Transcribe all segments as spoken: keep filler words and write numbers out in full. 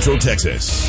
Central Texas.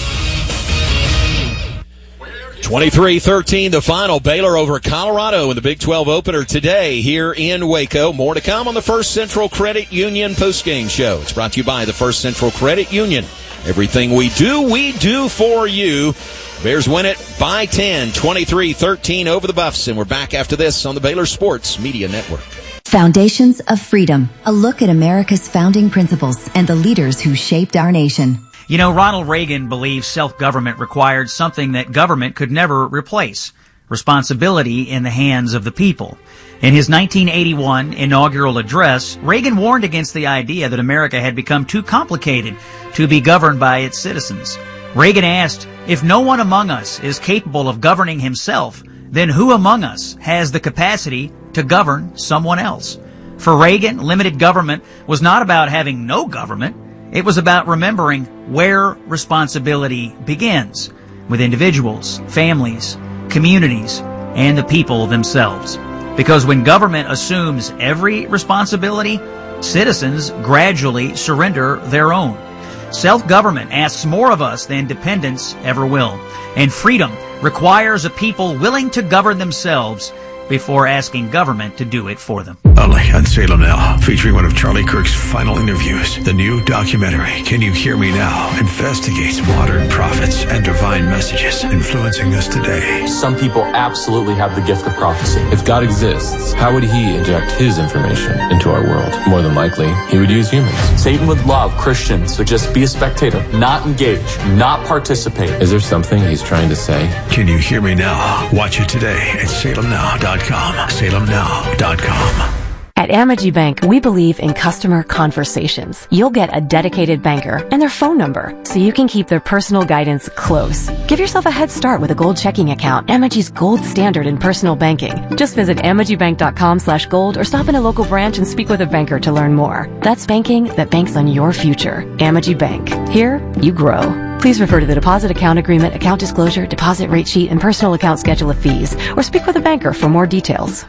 twenty-three thirteen, the final. Baylor over Colorado in the Big twelve opener today here in Waco. More to come on the First Central Credit Union postgame show. It's brought to you by the First Central Credit Union. Everything we do, we do for you. Bears win it by ten, twenty-three thirteen over the Buffs. And we're back after this on the Baylor Sports Media Network. Foundations of Freedom, a look at America's founding principles and the leaders who shaped our nation. You know, Ronald Reagan believed self-government required something that government could never replace: responsibility in the hands of the people. In his nineteen eighty-one inaugural address, Reagan warned against the idea that America had become too complicated to be governed by its citizens. Reagan asked, if no one among us is capable of governing himself, then who among us has the capacity to govern someone else? For Reagan, limited government was not about having no government. It was about remembering where responsibility begins, with individuals, families, communities, and the people themselves. Because when government assumes every responsibility, citizens gradually surrender their own. Self-government asks more of us than dependence ever will. And freedom requires a people willing to govern themselves before asking government to do it for them. Only on Salem Now, featuring one of Charlie Kirk's final interviews. The new documentary, Can You Hear Me Now?, investigates modern prophets and divine messages influencing us today. Some people absolutely have the gift of prophecy. If God exists, how would he inject his information into our world? More than likely, he would use humans. Satan would love Christians to just be a spectator, not engage, not participate. Is there something he's trying to say? Can You Hear Me Now? Watch it today at salem now dot com. salem now dot com. At Amegy Bank, we believe in customer conversations. You'll get a dedicated banker and their phone number, so you can keep their personal guidance close. Give yourself a head start with a gold checking account, Amegy's gold standard in personal banking. Just visit amegybank.com slash gold or stop in a local branch and speak with a banker to learn more. That's banking that banks on your future. Amegy Bank. Here, you grow. Please refer to the deposit account agreement, account disclosure, deposit rate sheet, and personal account schedule of fees, or speak with a banker for more details.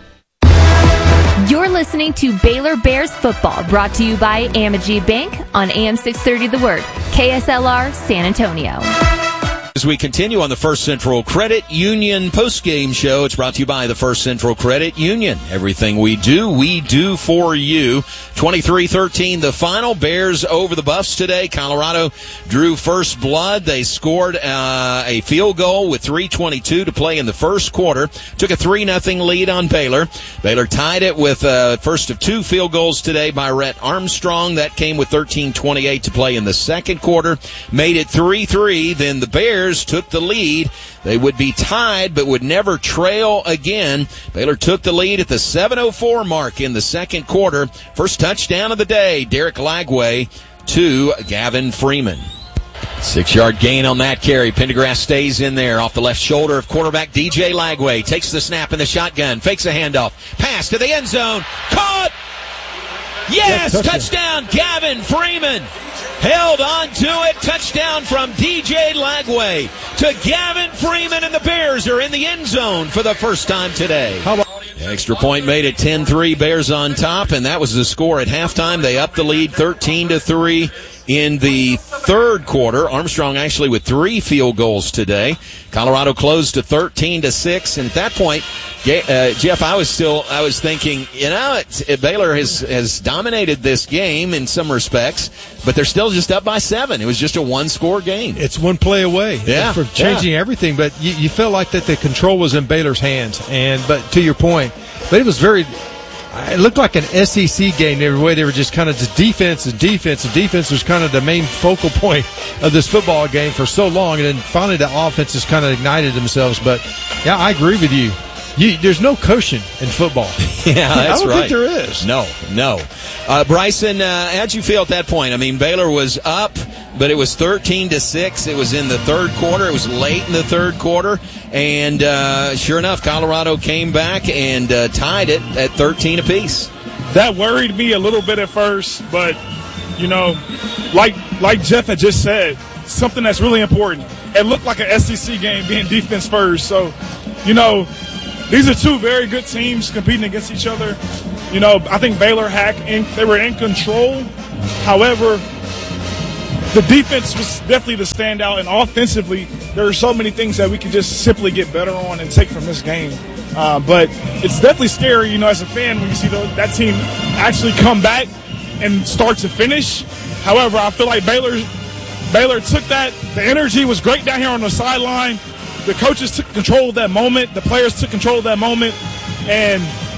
You're listening to Baylor Bears football, brought to you by Amegy Bank on A M six thirty The Word, K S L R San Antonio. As we continue on the First Central Credit Union postgame show, it's brought to you by the First Central Credit Union. Everything we do, we do for you. twenty-three thirteen, the final. Bears over the Buffs today. Colorado drew first blood. They scored uh, a field goal with three twenty-two to play in the first quarter. Took a three nothing lead on Baylor. Baylor tied it with uh, first of two field goals today by Rhett Armstrong. That came with thirteen twenty-eight to play in the second quarter. Made it three three. Then the Bears took the lead. They would be tied but would never trail again. Baylor took the lead at the seven oh four mark in the second quarter. First touchdown of the day, Derek Lagway to Gavin Freeman. Six-yard gain on that carry. Pendergrass stays in there off the left shoulder of quarterback D J Lagway. Takes the snap in the shotgun. Fakes a handoff. Pass to the end zone. Caught! Yes! Touchdown, Gavin Freeman! Held on to it. Touchdown from D J Lagway to Gavin Freeman, and the Bears are in the end zone for the first time today. Extra point made it ten three, Bears on top, and that was the score at halftime. They upped the lead thirteen to three in the third quarter. Armstrong actually with three field goals today. Colorado closed to thirteen to six, and at that point, uh, Jeff, I was still, I was thinking, you know, it, it, Baylor has, has dominated this game in some respects, but they're still just up by seven. It was just a one-score game. It's one play away yeah, from changing yeah. everything, but you, you felt like that the control was in Baylor's hands. And but to your point, but it was very. It looked like an S E C game every way. They were just kind of just defense and defense, and defense was kind of the main focal point of this football game for so long. And then finally the offenses kind of ignited themselves. But, yeah, I agree with you. You, there's no cushion in football. Yeah, that's right. I don't right. think there is. No, no. Uh, Bryson, uh, how'd you feel at that point? I mean, Baylor was up, but it was thirteen to six. It was in the third quarter. It was late in the third quarter. And uh, sure enough, Colorado came back and uh, tied it at thirteen apiece. That worried me a little bit at first, but, you know, like like Jeff had just said, something that's really important. It looked like an S E C game being defense first. So, you know, these are two very good teams competing against each other. You know, I think Baylor had in, they were in control. However, the defense was definitely the standout, and offensively, there are so many things that we can just simply get better on and take from this game. Uh, but it's definitely scary, you know, as a fan when you see the, that team actually come back and start to finish. However, I feel like Baylor Baylor took that. The energy was great down here on the sideline. The coaches took control of that moment. The players took control of that moment. And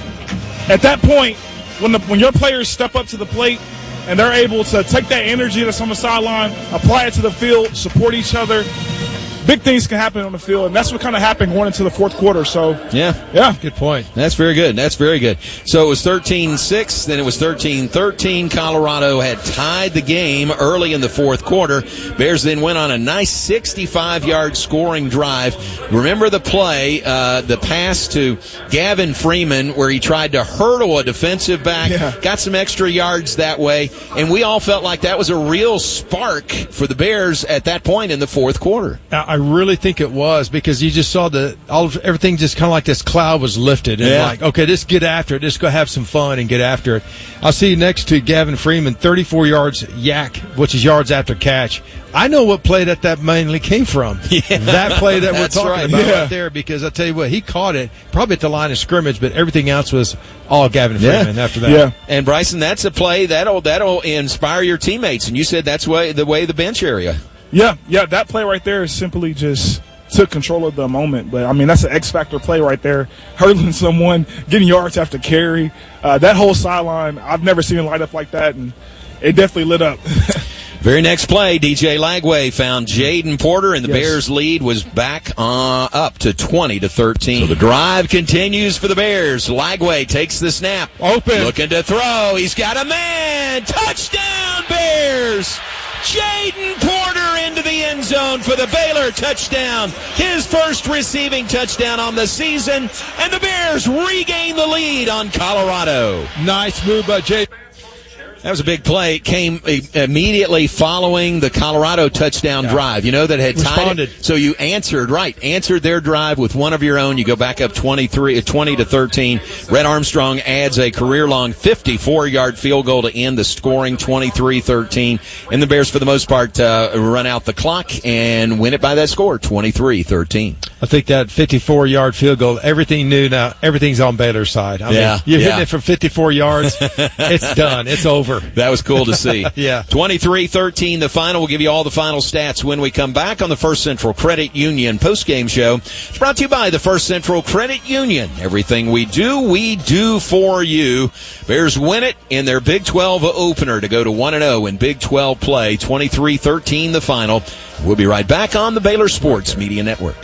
at that point, when the, when your players step up to the plate and they're able to take that energy that's on the sideline, apply it to the field, support each other, big things can happen on the field, and that's what kind of happened going into the fourth quarter. So, yeah. Yeah. Good point. That's very good. That's very good. So it was thirteen six, then it was thirteen thirteen. Colorado had tied the game early in the fourth quarter. Bears then went on a nice sixty-five-yard scoring drive. Remember the play, uh, the pass to Gavin Freeman where he tried to hurdle a defensive back, yeah. got some extra yards that way, and we all felt like that was a real spark for the Bears at that point in the fourth quarter. I really think it was, because you just saw the all of, everything just kind of like this cloud was lifted, and yeah. like, okay, let's get after it. Let's go have some fun and get after it. I'll see you next to Gavin Freeman, thirty-four yards yak, which is yards after catch. I know what play that that mainly came from. Yeah. That play that we're talking right. about yeah. right there, because I tell you what, he caught it probably at the line of scrimmage, but everything else was all Gavin Freeman yeah. after that. Yeah. And Bryson, that's a play that'll that'll inspire your teammates, and you said that's way the way the bench area. Yeah, yeah, that play right there is simply just took control of the moment. But, I mean, that's an X-factor play right there, hurdling someone, getting yards after carry. Uh, that whole sideline, I've never seen it light up like that, and it definitely lit up. Very next play, D J Lagway found Jaden Porter, and the yes. Bears' lead was back uh, up to twenty to thirteen. So the drive continues for the Bears. Lagway takes the snap. Open. Looking to throw. He's got a man. Touchdown, Bears! Jaden Porter into the end zone for the Baylor touchdown. His first receiving touchdown on the season, and the Bears regain the lead on Colorado. Nice move by Jaden. That was a big play. It came immediately following the Colorado touchdown yeah. drive. You know, that had tied Responded. it. So you answered, right, answered their drive with one of your own. You go back up twenty-three, twenty to thirteen. Red Armstrong adds a career-long fifty-four-yard field goal to end the scoring, twenty-three thirteen. And the Bears, for the most part, uh, run out the clock and win it by that score, twenty-three thirteen. I think that fifty-four-yard field goal, everything new now, everything's on Baylor's side. I yeah. mean, you're yeah. hitting it from fifty-four yards, it's done. It's over. That was cool to see. yeah. twenty-three thirteen, the final. We'll give you all the final stats when we come back on the First Central Credit Union postgame show. It's brought to you by the First Central Credit Union. Everything we do, we do for you. Bears win it in their Big twelve opener to go to one and oh in Big twelve play. twenty-three thirteen, the final. We'll be right back on the Baylor Sports Media Network.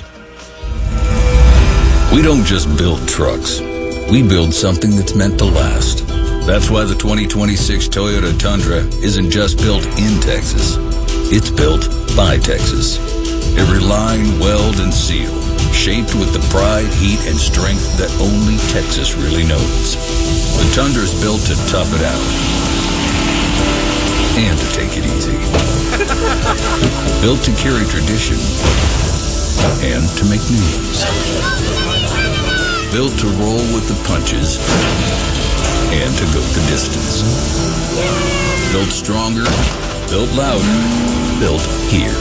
We don't just build trucks. We build something that's meant to last. That's why the twenty twenty-six Toyota Tundra isn't just built in Texas. It's built by Texas. Every line, weld, and seal, shaped with the pride, heat, and strength that only Texas really knows. The Tundra's built to tough it out and to take it easy. Built to carry tradition and to make new ones. Built to roll with the punches and to go the distance. Built stronger, built louder, built here.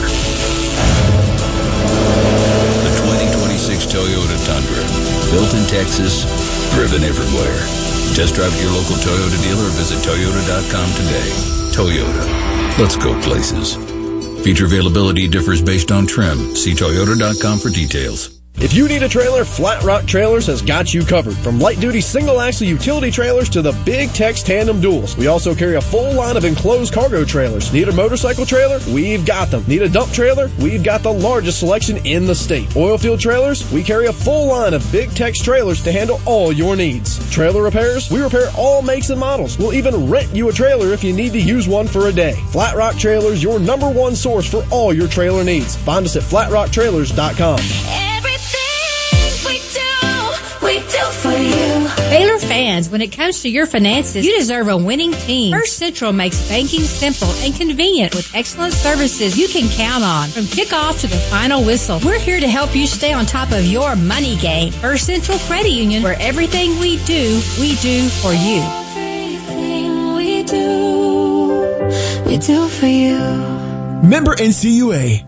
The twenty twenty-six Toyota Tundra. Built in Texas, driven everywhere. Test drive at your local Toyota dealer or visit Toyota dot com today. Toyota. Let's go places. Feature availability differs based on trim. See Toyota dot com for details. If you need a trailer, Flat Rock Trailers has got you covered. From light-duty single-axle utility trailers to the Big Tex tandem duals. We also carry a full line of enclosed cargo trailers. Need a motorcycle trailer? We've got them. Need a dump trailer? We've got the largest selection in the state. Oil field trailers? We carry a full line of Big Tex trailers to handle all your needs. Trailer repairs? We repair all makes and models. We'll even rent you a trailer if you need to use one for a day. Flat Rock Trailers, your number one source for all your trailer needs. Find us at flat rock trailers dot com. Baylor fans, when it comes to your finances, you deserve a winning team. First Central makes banking simple and convenient with excellent services you can count on. From kickoff to the final whistle, we're here to help you stay on top of your money game. First Central Credit Union, where everything we do, we do for you. Everything we do, we do for you. Member N C U A.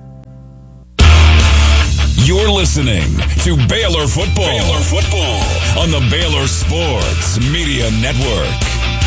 You're listening to Baylor Football. Baylor Football on the Baylor Sports Media Network.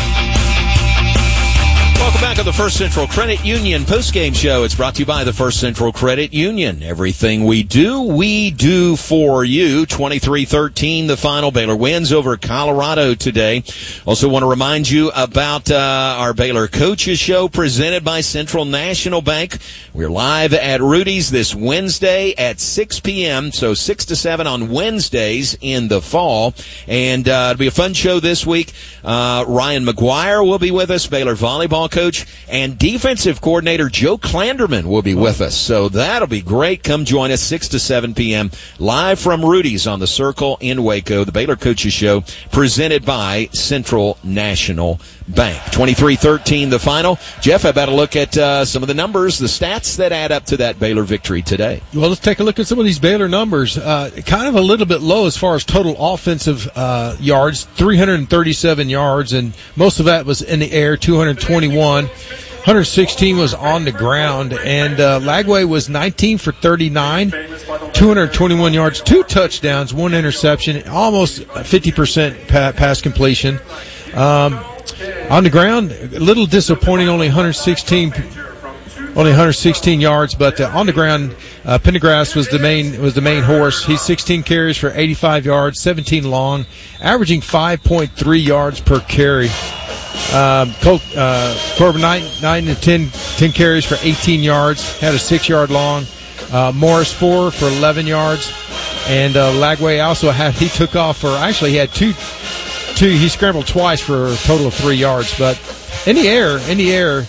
Welcome back to the First Central Credit Union postgame show. It's brought to you by the First Central Credit Union. Everything we do, we do for you. twenty-three thirteen, the final. Baylor wins over Colorado today. Also want to remind you about uh, our Baylor Coaches Show presented by Central National Bank. We're live at Rudy's this Wednesday at six p.m., so six to seven on Wednesdays in the fall. And uh, it'll be a fun show this week. Uh, Ryan McGuire will be with us, Baylor volleyball coach, and defensive coordinator Joe Klanderman will be with us. So that'll be great. Come join us six to seven p.m. live from Rudy's on the Circle in Waco. The Baylor Coaches Show presented by Central National Bank. twenty-three thirteen the final. Jeff, how about a look at uh, some of the numbers, the stats that add up to that Baylor victory today? Well, let's take a look at some of these Baylor numbers. Uh, kind of a little bit low as far as total offensive uh, yards, three hundred thirty-seven yards, and most of that was in the air, two hundred twenty-one. one hundred sixteen was on the ground, and uh, Lagway was nineteen for thirty-nine, two hundred twenty-one yards, two touchdowns, one interception, almost fifty percent pa- pass completion. Um, on the ground, a little disappointing, only one hundred sixteen, only one hundred sixteen yards, but uh, on the ground, uh, Pendergrass was the main was the main horse. He's sixteen carries for eighty-five yards, seventeen long, averaging five point three yards per carry. Um, Col- uh, Corbin nine, nine to ten, ten carries for eighteen yards, had a six-yard long. Uh, Morris four for eleven yards, and uh, Lagway also had he took off for actually he had two, two. He scrambled twice for a total of three yards. But in the air, in the air,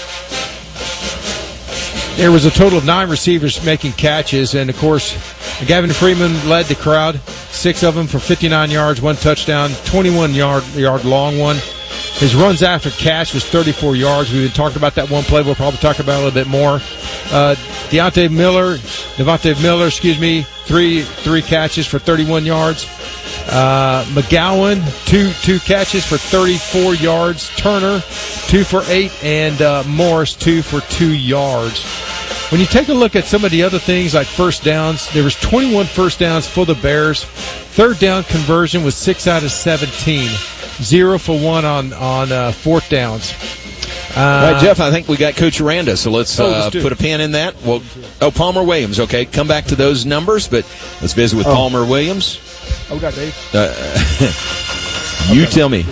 there was a total of nine receivers making catches, and of course, Gavin Freeman led the crowd. Six of them for fifty-nine yards, one touchdown, twenty-one yard yard long one. His runs after catch was thirty-four yards. We've been talking about that one play. We'll probably talk about it a little bit more. Uh, Deontay Miller, Devontae Miller, excuse me, three three catches for thirty-one yards. Uh, McGowan, two two catches for thirty-four yards. Turner, two for eight, and uh, Morris, two for two yards. When you take a look at some of the other things like first downs, there was twenty-one first downs for the Bears. Third down conversion was six out of seventeen. Zero for one on on uh, fourth downs. Uh, All right, Jeff, I think we got Coach Aranda, so let's, oh, uh, let's put a pin in that. Well, oh, Palmer Williams, okay. Come back to those numbers, but let's visit with oh. Palmer Williams. Oh, we got Dave. Uh, you okay. Tell me.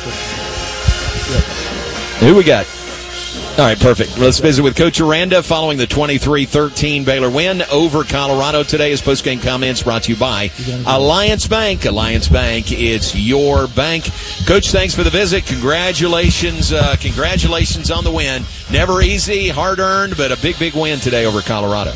Who we got? All right, perfect. Let's visit with Coach Aranda following the twenty-three thirteen Baylor win over Colorado today. His postgame comments brought to you by Alliance Bank. Alliance Bank, it's your bank. Coach, thanks for the visit. Congratulations. Uh, congratulations on the win. Never easy, hard-earned, but a big, big win today over Colorado.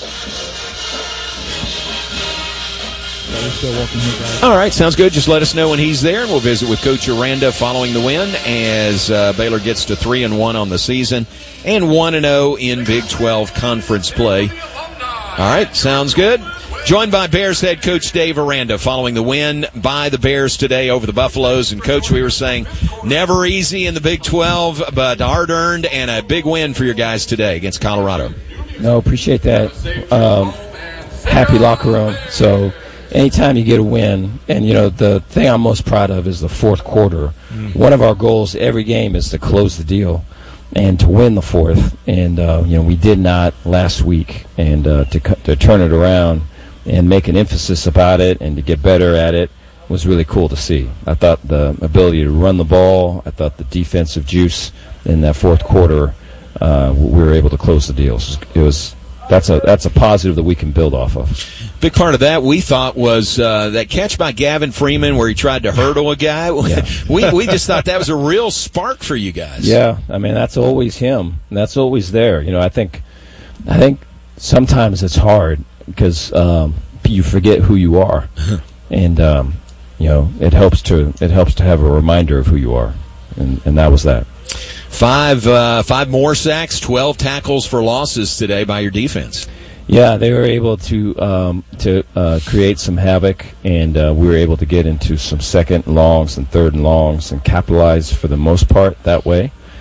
All right, sounds good. Just let us know when he's there, and we'll visit with Coach Aranda following the win as uh, Baylor gets to three and one on the season and one and zero in Big twelve conference play. All right, sounds good. Joined by Bears head coach Dave Aranda following the win by the Bears today over the Buffaloes. And, Coach, we were saying never easy in the Big twelve, but hard-earned and a big win for your guys today against Colorado. No, appreciate that. Um, happy locker room. So anytime you get a win, and, you know, the thing I'm most proud of is the fourth quarter. Mm-hmm. One of our goals every game is to close the deal and to win the fourth. And, uh, you know, we did not last week. And uh, to, to turn it around and make an emphasis about it and to get better at it was really cool to see. I thought the ability to run the ball, I thought the defensive juice in that fourth quarter, uh, we were able to close the deals. It was that's a that's a positive that we can build off of. Big part of that we thought was uh, that catch by Gavin Freeman where he tried to hurdle a guy. Yeah. we we just thought that was a real spark for you guys. Yeah, I mean that's always him. That's always there. You know, I think I think sometimes it's hard because um, you forget who you are, and um, you know it helps to it helps to have a reminder of who you are, and, and that was that. Five uh, five more sacks, twelve tackles for losses today by your defense. Yeah, they were able to um, to uh, create some havoc, and uh, we were able to get into some second and longs and third and longs and capitalize for the most part that way.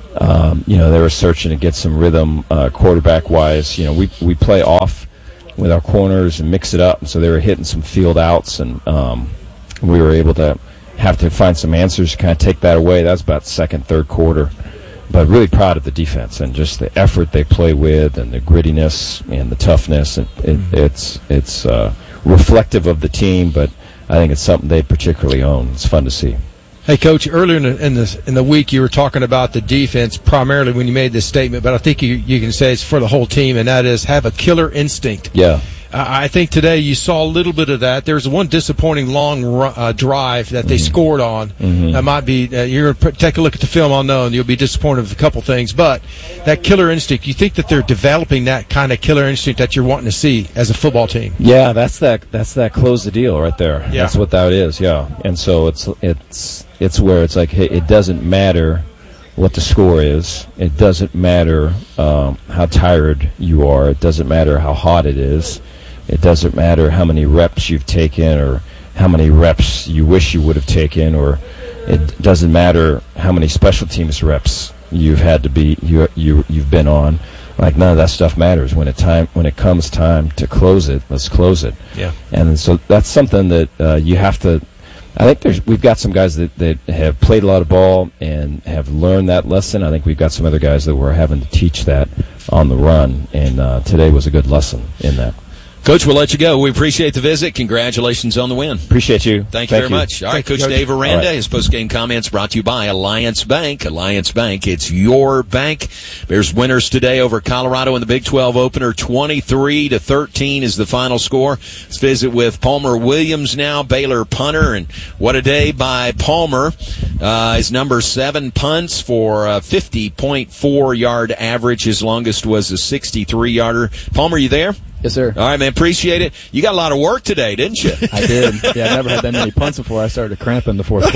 Um, you know, they were searching to get some rhythm uh, quarterback-wise. You know, we we play off with our corners and mix it up, and so they were hitting some field outs, and um, we were able to have to find some answers to kind of take that away. That was about second, third quarter. But really proud of the defense and just the effort they play with and the grittiness and the toughness. It, it, mm-hmm. It's it's uh, reflective of the team, but I think it's something they particularly own. It's fun to see. Hey, Coach, earlier in the, in the in the week you were talking about the defense primarily when you made this statement, but I think you, you can say it's for the whole team, and that is have a killer instinct. Yeah. Uh, I think today you saw a little bit of that. There's one disappointing long uh, drive that they mm-hmm. scored on. Mm-hmm. That might be uh, you're going to take a look at the film, I'll know, and you'll be disappointed with a couple things. But that killer instinct, you think that they're developing that kind of killer instinct that you're wanting to see as a football team? Yeah, that's that. That's that close the deal right there. Yeah. That's what that is. Yeah, and so it's it's it's where it's like, hey, it doesn't matter what the score is. It doesn't matter um, how tired you are. It doesn't matter how hot it is. It doesn't matter how many reps you've taken or how many reps you wish you would have taken, or it doesn't matter how many special teams reps you've had to be you you you've been on. Like, none of that stuff matters when it time when it comes time to close it. Let's close it. Yeah. And so that's something that uh, you have to. I think there's we've got some guys that, that have played a lot of ball and have learned that lesson. I think we've got some other guys that we're having to teach that on the run, and uh, today was a good lesson in that. Coach, we'll let you go. We appreciate the visit. Congratulations on the win. Appreciate you. Thank you Thank very you. much. All right, Thank Coach you, Coach. Dave Aranda, Right. his post-game comments brought to you by Alliance Bank. Alliance Bank, it's your bank. Bears winners today over Colorado in the Big twelve opener. twenty-three to thirteen is the final score. Let's visit with Palmer Williams now, Baylor punter, and what a day by Palmer. Uh, his number seven punts for a fifty point four yard average. His longest was a sixty-three yarder. Palmer, you there? Yes, sir. All right, man. Appreciate it. You got a lot of work today, didn't you? I did. Yeah, I never had that many punts before I started cramping the fourth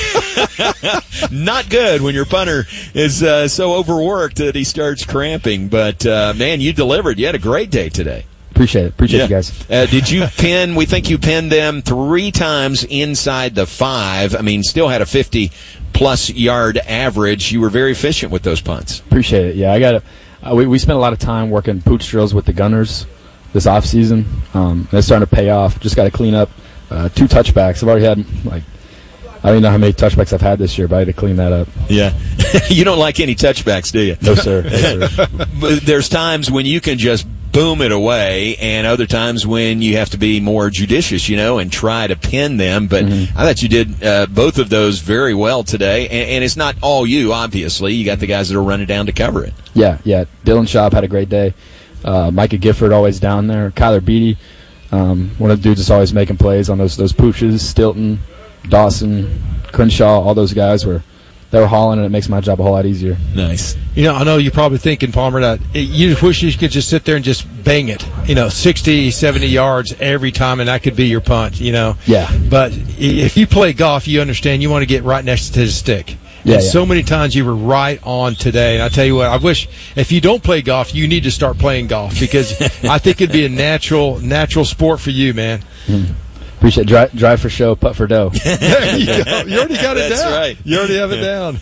quarter. Not good when your punter is uh, so overworked that he starts cramping. But, uh, man, you delivered. You had a great day today. Appreciate it. Appreciate Yeah. you guys. Uh, did you pin, we think you pinned them three times inside the five. I mean, still had a fifty-plus yard average. You were very efficient with those punts. Appreciate it. Yeah, I got uh, we, we spent a lot of time working pooch drills with the gunners this off season. Um, and it's starting to pay off. Just got to clean up uh, two touchbacks. I've already had, like, I don't even know how many touchbacks I've had this year, but I had to clean that up. Yeah. You don't like any touchbacks, do you? No, sir. No, sir. But there's times when you can just boom it away, and other times when you have to be more judicious, you know, and try to pin them. But mm-hmm. I thought you did uh, both of those very well today. And, and it's not all you, obviously. You got the guys that are running down to cover it. Yeah, yeah. Dylan Schaub had a great day. Uh, Micah Gifford always down there. Kyler Beatty, um, one of the dudes that's always making plays on those those pooches. Stilton, Dawson, Crenshaw, all those guys were they were hauling, and it makes my job a whole lot easier. Nice. You know, I know you're probably thinking, Palmer, that you just wish you could just sit there and just bang it. You know, sixty, seventy yards every time, and that could be your punt, you know. Yeah. But if you play golf, you understand you want to get right next to the stick. Yeah, and yeah. so many times you were right on today. And I tell you what, I wish if you don't play golf, you need to start playing golf because I think it'd be a natural natural sport for you, man. Mm. Appreciate it. Drive, drive for show, putt for dough. There you go. You already got it That's down. right. You already have it down.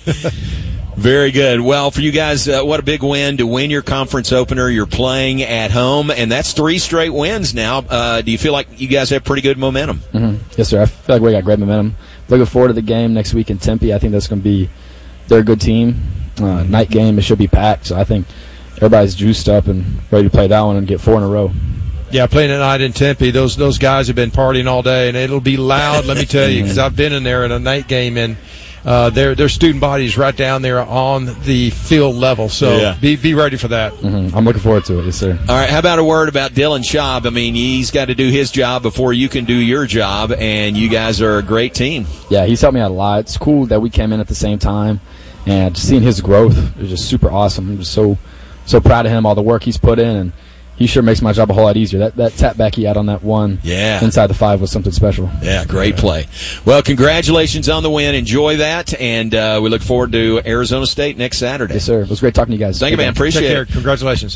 Very good. Well, for you guys, uh, what a big win to win your conference opener. You're playing at home, and that's three straight wins now. Uh, do you feel like you guys have pretty good momentum? Mm-hmm. Yes, sir. I feel like we got great momentum. Looking forward to the game next week in Tempe. I think that's going to be they're a good team. Uh, night game, it should be packed. So I think everybody's juiced up and ready to play that one and get four in a row. Yeah, playing tonight in Tempe, those those guys have been partying all day, and it'll be loud, let me tell you, because I've been in there in a night game, and uh, their their student body's right down there on the field level. So Yeah. be be ready for that. Mm-hmm. I'm looking forward to it, yes, sir. All right, how about a word about Dylan Schaub? I mean, he's got to do his job before you can do your job, and you guys are a great team. Yeah, he's helped me out a lot. It's cool that we came in at the same time, and just seeing his growth is just super awesome. I'm just so so proud of him, all the work he's put in, and he sure makes my job a whole lot easier. That that tap back he had on that one Yeah. inside the five was something special. Yeah, great play. Well, congratulations on the win. Enjoy that, and uh, we look forward to Arizona State next Saturday. Yes, sir. It was great talking to you guys. Thank you, man. Appreciate Take care. it. Congratulations.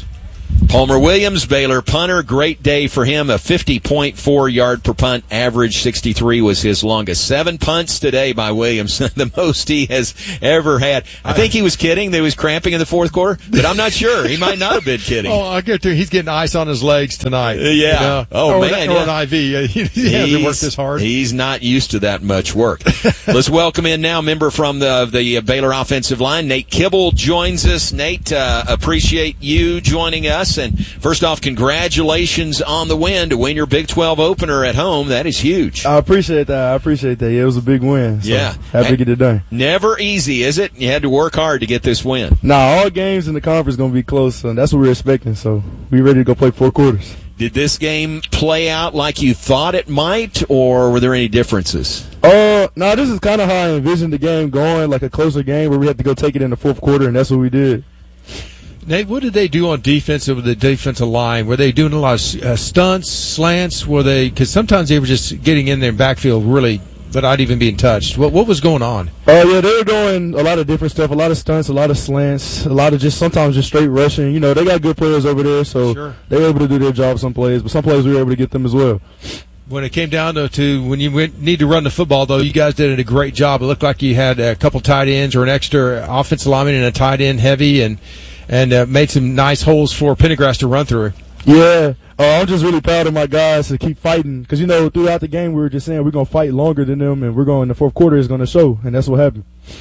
Palmer Williams, Baylor punter, great day for him. A fifty point four yard per punt average, sixty-three was his longest. Seven punts today by Williams, the most he has ever had. I think he was kidding that he was cramping in the fourth quarter, but I'm not sure. He might not have been kidding. Oh, I get to he's getting ice on his legs tonight. Uh, yeah. You know? Oh, or, man. Or yeah. an I V. He, he hasn't worked this hard. He's not used to that much work. Let's welcome in now a member from the, the Baylor offensive line. Nate Kibble joins us. Nate, uh, appreciate you joining us. And first off, congratulations on the win to win your Big twelve opener at home. That is huge. I appreciate that. I appreciate that. Yeah, it was a big win. So yeah. Happy to get it done. Never easy, is it? You had to work hard to get this win. Nah, all games in the conference are going to be close, and that's what we're expecting. So we ready to go play four quarters. Did this game play out like you thought it might, or were there any differences? Uh, no, nah, this is kind of how I envisioned the game going, like a closer game where we had to go take it in the fourth quarter, and that's what we did. Nate, what did they do on defense with the defensive line? Were they doing a lot of uh, stunts, slants? Were they? Because sometimes they were just getting in there in backfield really, but not even being touched. What what was going on? Oh uh, yeah, they were doing a lot of different stuff, a lot of stunts, a lot of slants, a lot of just sometimes just straight rushing. You know, they got good players over there, so sure. They were able to do their job some plays, but some plays we were able to get them as well. When it came down to, to when you went, need to run the football, though, you guys did a great job. It looked like you had a couple tight ends or an extra offensive lineman and a tight end heavy, and and uh, made some nice holes for Pendergrass to run through. Yeah, uh, I'm just really proud of my guys to keep fighting because, you know, throughout the game we were just saying we're going to fight longer than them, and we're going the fourth quarter is going to show, and that's what happened.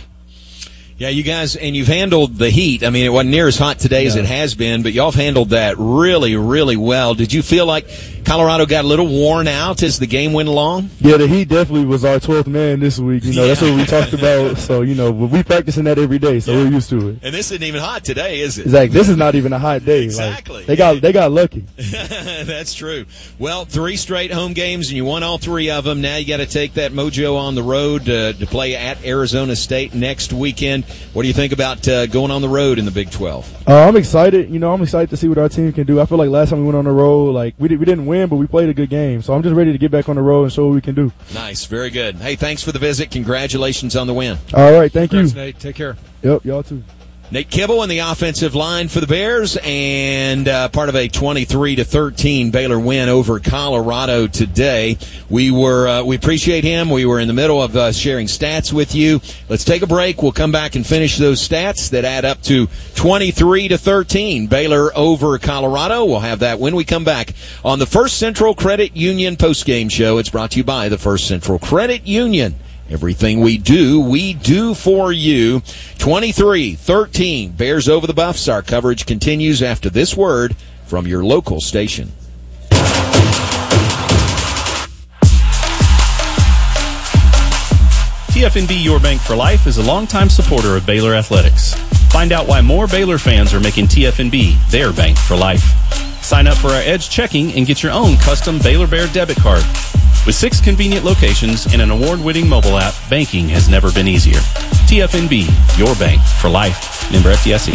Yeah, you guys, and you've handled the heat. I mean, it wasn't near as hot today yeah. as it has been, but y'all have handled that really, really well. Did you feel like Colorado got a little worn out as the game went along? Yeah, the heat definitely was our twelfth man this week. You know, yeah. that's what we talked about. So, you know, we practicing that every day, so yeah. we're used to it. And this isn't even hot today, is it? Exactly. This is not even a hot day. Exactly. Like, they got they got lucky. That's true. Well, three straight home games, and you won all three of them. Now you got to take that mojo on the road uh, to play at Arizona State next weekend. What do you think about Uh, going on the road in the Big twelve? Uh, I'm excited. You know, I'm excited to see what our team can do. I feel like last time we went on the road, like we, did, we didn't win, but we played a good game. So I'm just ready to get back on the road and show what we can do. Nice. Very good. Hey, thanks for the visit. Congratulations on the win. All right. Thank Congrats, you. Nate. Take care. Yep. Y'all too. Nate Kibble in the offensive line for the Bears, and uh, part of a twenty-three to thirteen Baylor win over Colorado today. We were uh, we appreciate him. We were in the middle of uh, sharing stats with you. Let's take a break. We'll come back and finish those stats that add up to twenty-three to thirteen Baylor over Colorado. We'll have that when we come back on the First Central Credit Union postgame show. It's brought to you by the First Central Credit Union. Everything we do, we do for you. twenty-three thirteen, Bears over the Buffs. Our coverage continues after this word from your local station. T F N B Your Bank for Life is a longtime supporter of Baylor Athletics. Find out why more Baylor fans are making T F N B their bank for life. Sign up for our Edge Checking and get your own custom Baylor Bear debit card. With six convenient locations and an award-winning mobile app, banking has never been easier. T F N B, your bank for life. Member F D I C.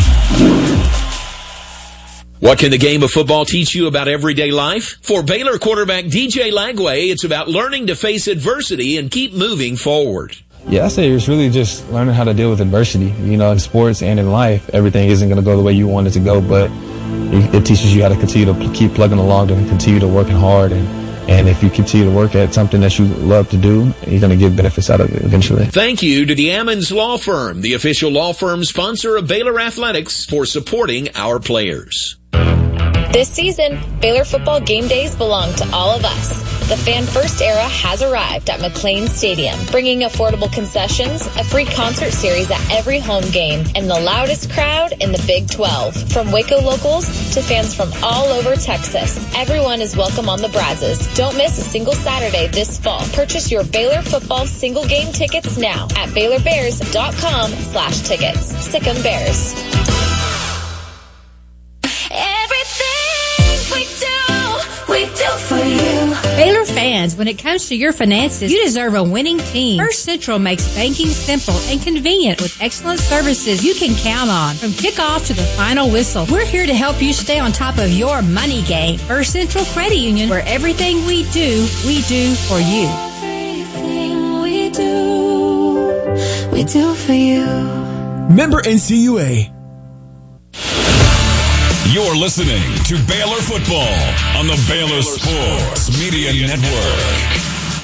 What can the game of football teach you about everyday life? For Baylor quarterback D J Lagway, it's about learning to face adversity and keep moving forward. Yeah, I say it's really just learning how to deal with adversity. You know, in sports and in life, everything isn't going to go the way you want it to go, but it teaches you how to continue to keep plugging along and continue to working hard. And, and if you continue to work at something that you love to do, you're going to get benefits out of it eventually. Thank you to the Ammons Law Firm, the official law firm sponsor of Baylor Athletics, for supporting our players. This season, Baylor football game days belong to all of us. The Fan First era has arrived at McLean Stadium, bringing affordable concessions, a free concert series at every home game, and the loudest crowd in the Big twelve. From Waco locals to fans from all over Texas, everyone is welcome on the Brazos. Don't miss a single Saturday this fall. Purchase your Baylor football single game tickets now at Baylor Bears dot com slash tickets. Sic 'em Bears. We do, we do for you. Baylor fans, when it comes to your finances, you deserve a winning team. First Central makes banking simple and convenient with excellent services you can count on. From kickoff to the final whistle, we're here to help you stay on top of your money game. First Central Credit Union, where everything we do, we do for you. Everything we do, we do for you. Member N C U A. You're listening to Baylor Football on the Baylor Sports Media Network.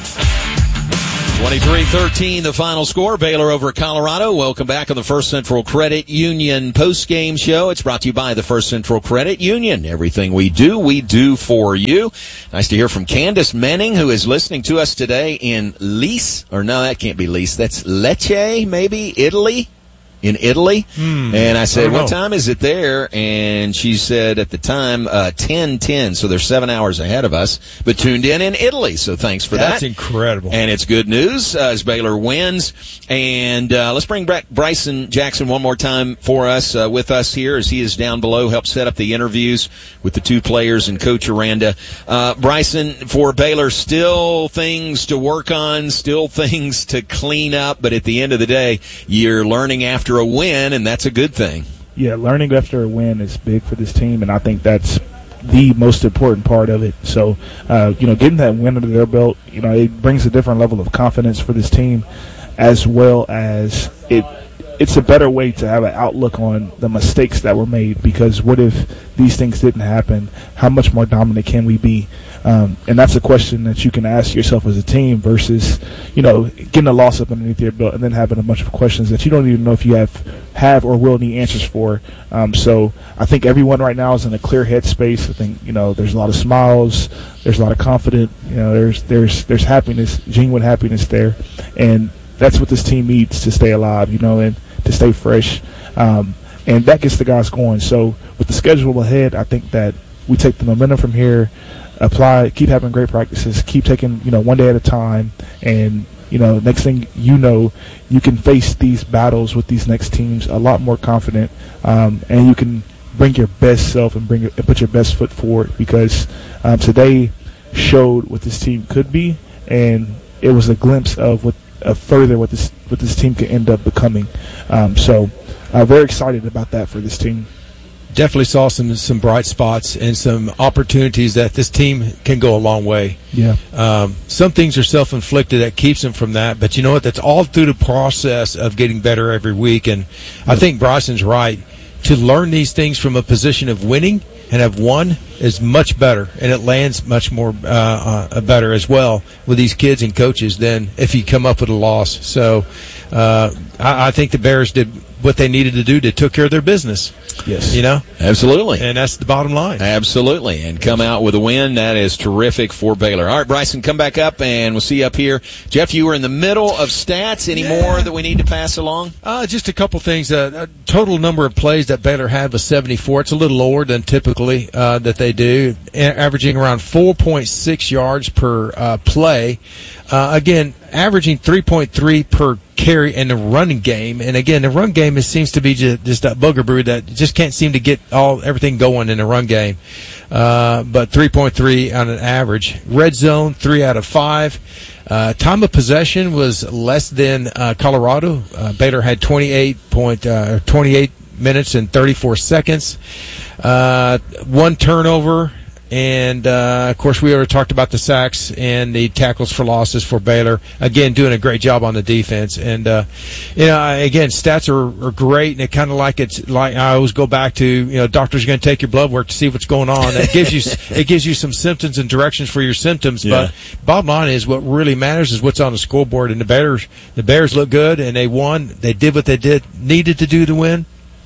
twenty-three thirteen, the final score. Baylor over Colorado. Welcome back on the First Central Credit Union post-game show. It's brought to you by the First Central Credit Union. Everything we do, we do for you. Nice to hear from Candace Menning, who is listening to us today in Lecce. Or no, that can't be Lecce. That's Lecce, maybe, Italy. In Italy. Hmm. And I said, I what know. time is it there? And she said at the time, uh, ten ten. So they're seven hours ahead of us, but tuned in in Italy. So thanks for That's that. incredible. And it's good news uh, as Baylor wins. And uh, let's bring back Bryson Jackson one more time for us, uh, with us here as he is down below, helped set up the interviews with the two players and Coach Aranda. Uh, Bryson, for Baylor, still things to work on, still things to clean up, but at the end of the day, you're learning after a win, and that's a good thing. Yeah, learning after a win is big for this team, and I think that's the most important part of it. So, uh, you know, getting that win under their belt, you know, it brings a different level of confidence for this team, as well as it. It's a better way to have an outlook on the mistakes that were made, because what if these things didn't happen? How much more dominant can we be? Um, and that's a question that you can ask yourself as a team versus, you know, getting a loss up underneath your belt and then having a bunch of questions that you don't even know if you have have or will need answers for. Um, so I think everyone right now is in a clear head space. I think, you know, there's a lot of smiles, there's a lot of confidence, you know, there's there's there's happiness, genuine happiness there, and that's what this team needs to stay alive, you know, and to stay fresh, um, and that gets the guys going. So with the schedule ahead, I think that we take the momentum from here, apply, keep having great practices, keep taking, you know, one day at a time, and, you know, next thing you know, you can face these battles with these next teams a lot more confident, um, and you can bring your best self and bring your, and put your best foot forward, because um, today showed what this team could be, and it was a glimpse of what uh, further what this what this team could end up becoming. Um, so, uh, very excited about that for this team. Definitely saw some some bright spots and some opportunities that this team can go a long way. Yeah. Um, some things are self-inflicted that keeps them from that, but you know what? That's all through the process of getting better every week. And I think Bryson's right. To learn these things from a position of winning and have won is much better, and it lands much more uh, uh, better as well with these kids and coaches than if you come up with a loss. So uh, I, I think the Bears did what they needed to do to took care of their business. Yes. You know? Absolutely. And that's the bottom line. Absolutely. And come out with a win. That is terrific for Baylor. All right, Bryson, come back up, and we'll see you up here. Jeff, you were in the middle of stats. Any Yeah. more that we need to pass along? Uh, just a couple things. Uh, a total number of plays that Baylor had was seventy-four. It's a little lower than typically uh, that they do, a- averaging around four point six yards per uh, play. Uh, again, averaging three point three per carry in the running game. And again, the run game is, seems to be just, just that bugaboo that just can't seem to get all everything going in the run game. Uh, but three point three on an average. Red zone, three out of five. Uh, time of possession was less than uh, Colorado. Uh, Baylor had twenty-eight point uh, twenty-eight minutes and thirty-four seconds. Uh, one turnover. And, uh, of course, we already talked about the sacks and the tackles for losses for Baylor. Again, doing a great job on the defense. And, uh, you know, again, stats are, are great. And it kind of like it's like I always go back to, you know, doctor's going to take your blood work to see what's going on. That gives you it gives you some symptoms and directions for your symptoms. Yeah. But bottom line is what really matters is what's on the scoreboard. And the Bears, the Bears look good, and they won. They did what they did needed to do to win.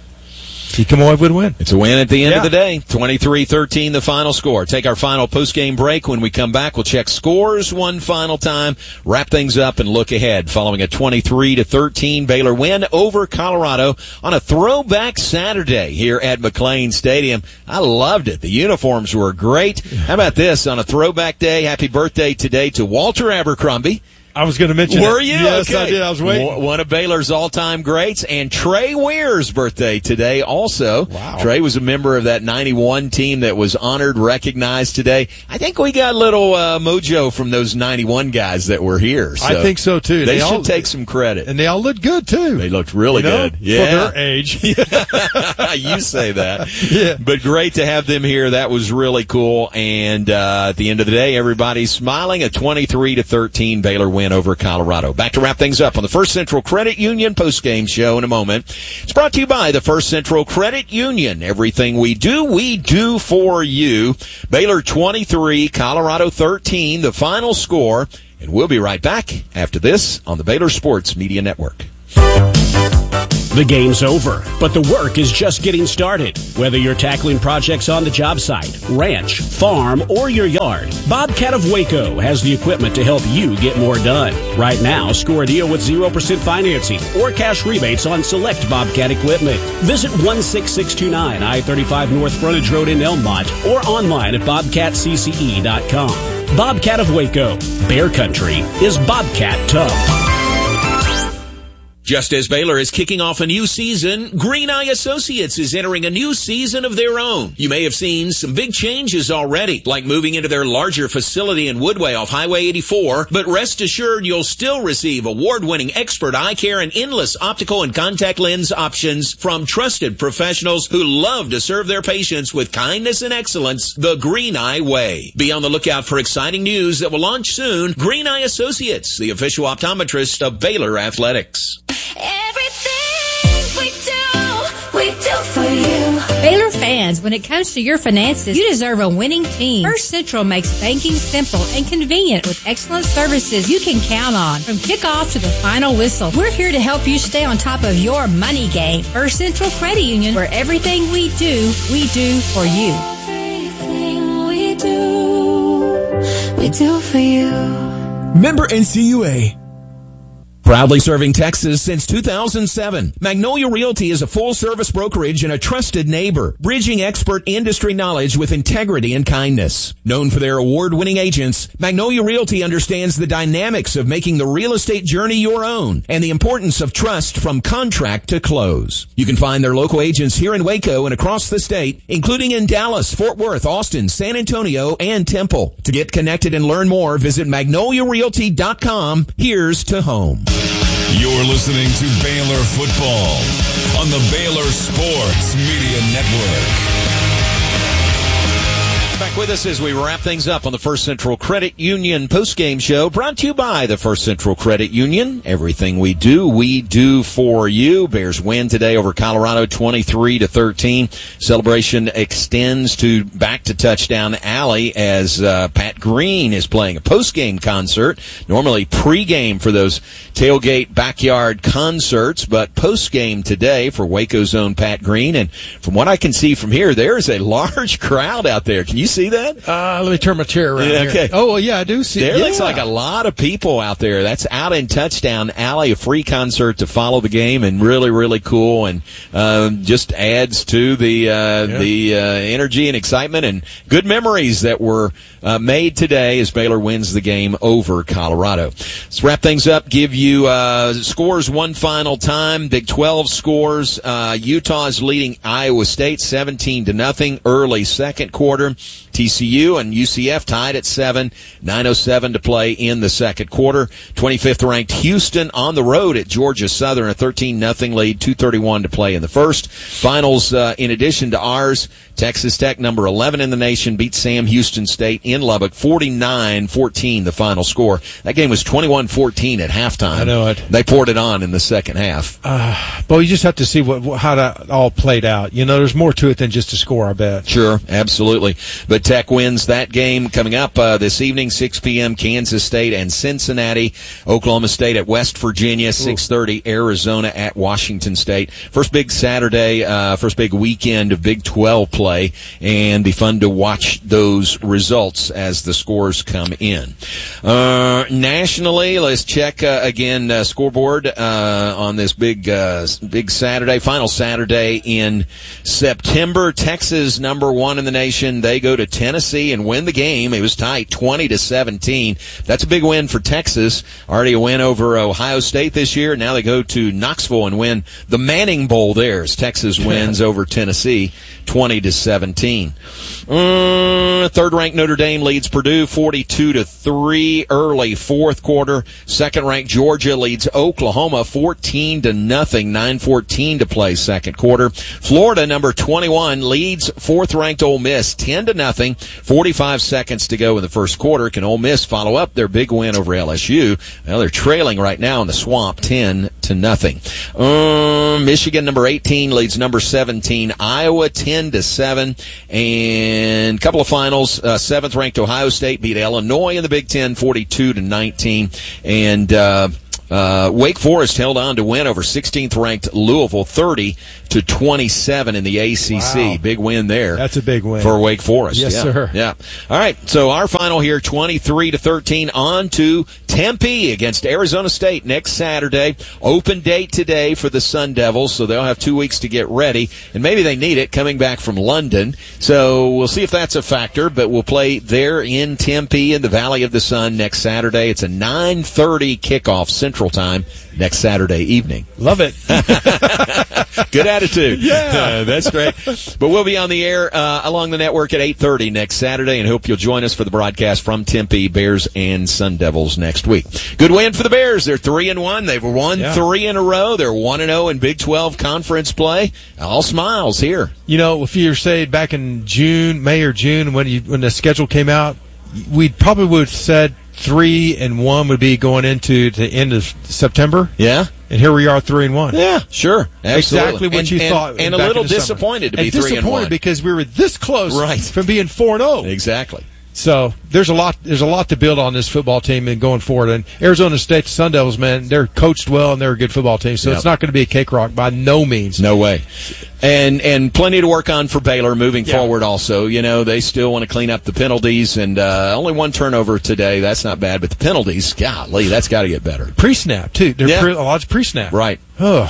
You come away with a win. It's a win at the end Yeah. of the day. twenty-three thirteen, the final score. Take our final post-game break. When we come back, we'll check scores one final time, wrap things up, and look ahead following a twenty-three to thirteen Baylor win over Colorado on a throwback Saturday here at McLean Stadium. I loved it. The uniforms were great. How about this? On a throwback day, happy birthday today to Walter Abercrombie. I was going to mention Were it. you? Yes, okay. I did. I was waiting. W- One of Baylor's all-time greats, and Trey Weir's birthday today also. Wow. Trey was a member of that ninety-one team that was honored, recognized today. I think we got a little uh, mojo from those ninety-one guys that were here. So I think so, too. They, They should all- take some credit. And they all looked good, too. They looked really You know, good. Yeah. For their age. You say that. Yeah. But great to have them here. That was really cool. And uh, at the end of the day, everybody's smiling. A twenty-three to thirteen Baylor win. win over Colorado. Back to wrap things up on the First Central Credit Union postgame show in a moment. It's brought to you by the First Central Credit Union. Everything we do, we do for you. Baylor twenty-three, Colorado thirteen, the final score. And we'll be right back after this on the Baylor Sports Media Network. The game's over, but the work is just getting started. Whether you're tackling projects on the job site, ranch, farm, or your yard, Bobcat of Waco has the equipment to help you get more done. Right now, score a deal with zero percent financing or cash rebates on select Bobcat equipment. Visit one six six two nine I thirty-five North Frontage Road in Elmont or online at bobcat c c e dot com. Bobcat of Waco. Bear Country is Bobcat tough. Just as Baylor is kicking off a new season, Green Eye Associates is entering a new season of their own. You may have seen some big changes already, like moving into their larger facility in Woodway off Highway eighty-four, but rest assured you'll still receive award-winning expert eye care and endless optical and contact lens options from trusted professionals who love to serve their patients with kindness and excellence the Green Eye way. Be on the lookout for exciting news that will launch soon. Green Eye Associates, the official optometrist of Baylor Athletics. Everything we do, we do for you. Baylor fans, when it comes to your finances, you deserve a winning team. First Central makes banking simple and convenient with excellent services you can count on. From kickoff to the final whistle, we're here to help you stay on top of your money game. First Central Credit Union, where everything we do, we do for you. Everything we do, we do for you. Member N C U A. Proudly serving Texas since two thousand seven, Magnolia Realty is a full-service brokerage and a trusted neighbor, bridging expert industry knowledge with integrity and kindness. Known for their award-winning agents, Magnolia Realty understands the dynamics of making the real estate journey your own and the importance of trust from contract to close. You can find their local agents here in Waco and across the state, including in Dallas, Fort Worth, Austin, San Antonio, and Temple. To get connected and learn more, visit magnolia realty dot com. Here's to home. You're listening to Baylor Football on the Baylor Sports Media Network. Back with us as we wrap things up on the First Central Credit Union postgame show, brought to you by the First Central Credit Union. Everything we do, we do for you. Bears win today over Colorado, twenty-three to thirteen. Celebration extends to back to Touchdown Alley as uh, Pat Green is playing a postgame concert. Normally pregame for those tailgate backyard concerts, but postgame today for Waco's own Pat Green. And from what I can see from here, there is a large crowd out there. Can you see that? Uh, let me turn my chair around. Yeah, okay. Here. Oh, well, yeah, I do see. There yeah. looks like a lot of people out there. That's out in Touchdown Alley, a free concert to follow the game, and really, really cool, and um, just adds to the uh, yeah. the uh, energy and excitement and good memories that were uh, made today as Baylor wins the game over Colorado. Let's wrap things up. Give you uh, scores one final time. Big twelve scores. Uh, Utah's leading Iowa State seventeen to nothing. Early second quarter. T C U and U C F tied at seven. nine oh seven to play in the second quarter. twenty-fifth ranked Houston on the road at Georgia Southern, a thirteen nothing lead. two thirty-one to play in the first. Finals, uh, in addition to ours, Texas Tech, number eleven in the nation, beat Sam Houston State in Lubbock, forty-nine fourteen the final score. That game was twenty-one fourteen at halftime. I know it. They poured it on in the second half. Uh, but you just have to see what how that all played out. You know, there's more to it than just a score, I bet. Sure, absolutely. But Tech wins that game. Coming up uh, this evening, six p.m., Kansas State and Cincinnati. Oklahoma State at West Virginia, six thirty, Arizona at Washington State. First big Saturday, uh, first big weekend of Big twelve play, and be fun to watch those results as the scores come in. Uh, nationally, let's check uh, again uh, scoreboard uh, on this big, uh, big Saturday, final Saturday in September. Texas, number one in the nation. They go to Tennessee and win the game. It was tight, twenty to seventeen. That's a big win for Texas. Already a win over Ohio State this year. Now they go to Knoxville and win the Manning Bowl there as Texas wins over Tennessee, twenty to seventeen. Uh, third-ranked Notre Dame leads Purdue forty-two to three early fourth quarter. Second-ranked Georgia leads Oklahoma fourteen to nothing. nine fourteen to play second quarter. Florida, number twenty-one, leads fourth-ranked Ole Miss ten to nothing. forty-five seconds to go in the first quarter. Can Ole Miss follow up their big win over L S U? Well, they're trailing right now in the Swamp, ten to nothing. Um, Michigan, number eighteen, leads number seventeen, Iowa, ten to seven. And a couple of finals. Uh, seventh ranked Ohio State beat Illinois in the Big Ten, forty-two to nineteen. And, uh, Uh, Wake Forest held on to win over sixteenth ranked Louisville, thirty to twenty-seven in the A C C. Wow. Big win there. That's a big win for Wake Forest. Yes, yeah. sir. Yeah. All right. So our final here, twenty-three to thirteen, on to Tempe against Arizona State next Saturday. Open date today for the Sun Devils, so they'll have two weeks to get ready, and maybe they need it coming back from London. So we'll see if that's a factor, but we'll play there in Tempe in the Valley of the Sun next Saturday. It's a nine thirty kickoff Central Time next Saturday evening. Love it. Good attitude. Yeah. Uh, that's great. But we'll be on the air uh, along the network at eight thirty next Saturday, and hope you'll join us for the broadcast from Tempe, Bears and Sun Devils next week. Good win for the Bears. They're three and one. They've won yeah. three in a row. They're one and zero in Big twelve conference play. All smiles here. You know, if you were saying back in June, May or June, when you when the schedule came out, we probably would have said three and one would be going into the end of September. Yeah. And here we are, three and one. Yeah, sure. Absolutely. Exactly what and, you and, thought. And a back little in the disappointed summer. to be and three and disappointed one. because we were this close right. from being four and zero. Exactly. So there's a lot. There's a lot to build on this football team and going forward. And Arizona State Sun Devils, man, they're coached well and they're a good football team. So yep. it's not going to be a cakewalk by no means. No way. And and plenty to work on for Baylor moving yeah. forward. Also, you know, they still want to clean up the penalties, and uh, only one turnover today. That's not bad, but the penalties, golly, that's got to get better. Pre-snap too. They're yeah. pre- a lot of pre-snap. Right. Oh.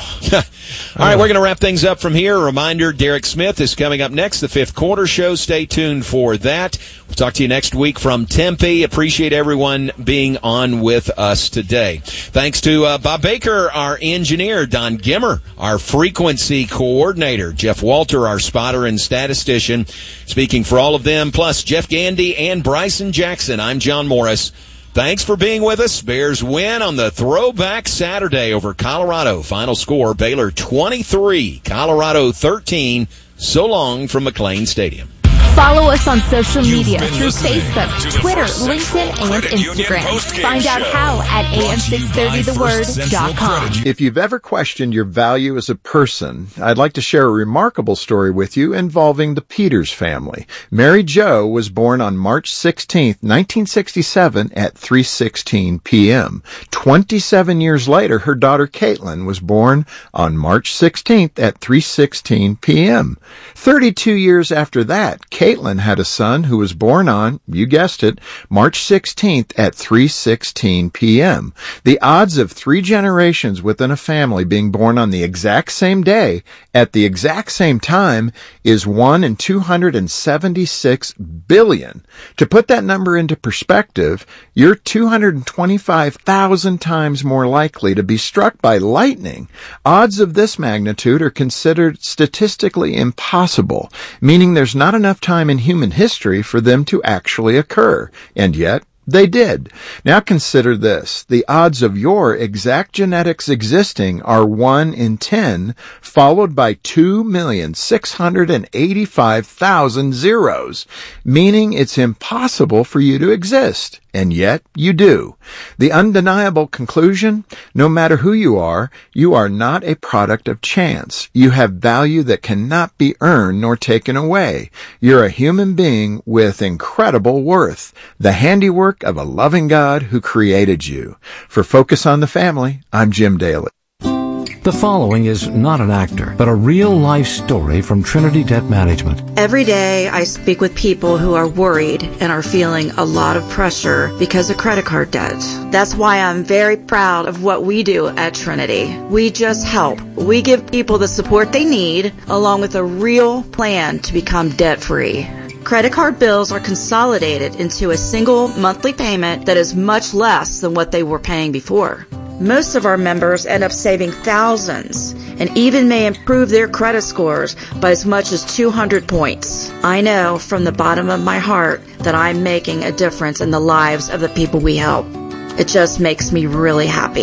All right, we're going to wrap things up from here. A reminder, Derek Smith is coming up next, the fifth quarter show. Stay tuned for that. We'll talk to you next week from Tempe. Appreciate everyone being on with us today. Thanks to uh, Bob Baker, our engineer, Don Gimmer, our frequency coordinator, Jeff Walter, our spotter and statistician. Speaking for all of them, plus Jeff Gandy and Bryson Jackson, I'm John Morris. Thanks for being with us. Bears win on the throwback Saturday over Colorado. Final score, Baylor twenty-three, Colorado thirteen. So long from McLean Stadium. Follow us on social media through Facebook, Twitter, LinkedIn, and Instagram. Find out how at A M six thirty the word dot com. If you've ever questioned your value as a person, I'd like to share a remarkable story with you involving the Peters family. Mary Jo was born on March sixteenth, nineteen sixty-seven at three sixteen p.m. twenty-seven years later, her daughter Caitlin was born on March sixteenth at three sixteen p.m. thirty-two years after that, Caitlin had a son who was born on, you guessed it, March sixteenth at three sixteen p.m. The odds of three generations within a family being born on the exact same day at the exact same time is one in two hundred seventy-six billion. To put that number into perspective, you're two hundred twenty-five thousand times more likely to be struck by lightning. Odds of this magnitude are considered statistically impossible, meaning there's not enough time in human history for them to actually occur. And yet, they did. Now consider this. The odds of your exact genetics existing are one in ten, followed by two million six hundred eighty-five thousand zeros, meaning it's impossible for you to exist. And yet, you do. The undeniable conclusion? No matter who you are, you are not a product of chance. You have value that cannot be earned nor taken away. You're a human being with incredible worth, the handiwork of a loving God who created you. For Focus on the Family, I'm Jim Daly. The following is not an actor, but a real-life story from Trinity Debt Management. Every day I speak with people who are worried and are feeling a lot of pressure because of credit card debt. That's why I'm very proud of what we do at Trinity. We just help. We give people the support they need, along with a real plan to become debt-free. Credit card bills are consolidated into a single monthly payment that is much less than what they were paying before. Most of our members end up saving thousands and even may improve their credit scores by as much as two hundred points. I know from the bottom of my heart that I'm making a difference in the lives of the people we help. It just makes me really happy.